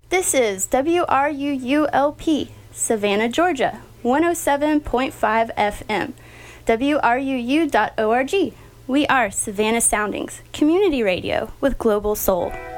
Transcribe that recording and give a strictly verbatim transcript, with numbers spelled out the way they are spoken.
This is W R U U L P, Savannah, Georgia, one oh seven point five F M, W R U U dot org. We are Savannah Soundings, community radio with global soul.